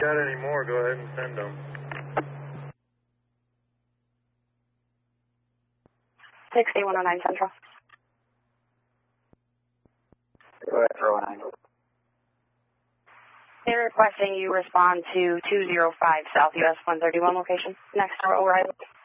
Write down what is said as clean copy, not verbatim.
Got any more, go ahead and send them. 6109 Central. Go ahead, 419. They're requesting you respond to 205 South US 131 location, next door O'Reilly.